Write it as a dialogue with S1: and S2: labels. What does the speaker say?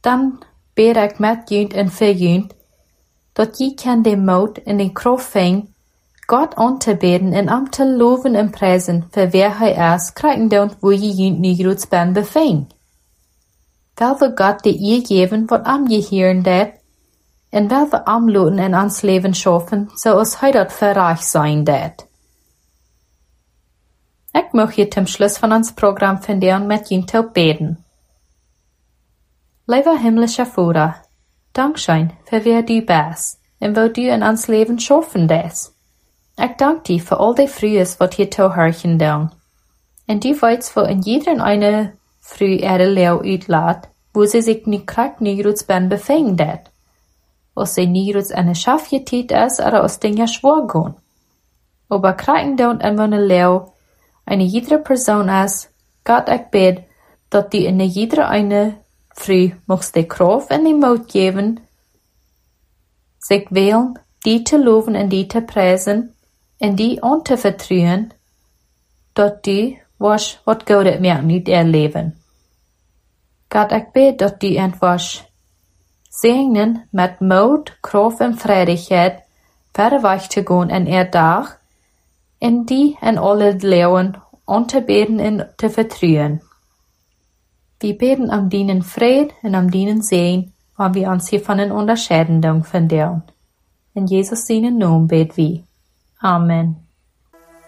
S1: dan bid ik met junt en voor junt, dat je kan de moed en de kracht vinden, God aan te bidden en om te loven en prijzen voor wie hij is, krijgen dan wo je junt nu groot ben bevindt. Wel we God de eer geven wat je hieren dat, en wel we amloten en ons leven schaffen, zoals hij dat verreich zijn dat. Ik mag je zum Schluss van ons Programm vandaag met je te beten. Lieber himmlischer Vater, Dankeschön für wer du bist en wat du in ons leven schaffen des. Ik dank dir voor al die Frühes, wat je te herchen dan. En du weißt, wo in jeder eine Früh Leeuw uitlaat, wo sie sich nu krank nigruts ben bevindt. Als sie nigruts eine Schafjetit is, oder als Dinge schwor gaan. Aber kranken dan in meine Leeuw, eine jeder Person is, Gott ik bid, dat die in jeder eine Früh mocht de Kraft en de Mut geben, sich wählen, die te loven en die te prijzen, en die aan te vertrouwen, dat die was wat God het mij niet erleven. God, ik bid dat die entwas segnen met moed, kraft en vrijdigheid verder weg te gaan in dag, en die en alle leeuwen aan te bidden en te vertrouwen. We bidden om dienen vrede en om dienen zegen, waar we ons hiervan onderscheiden dank van In Jesus' naam bid we. Amen.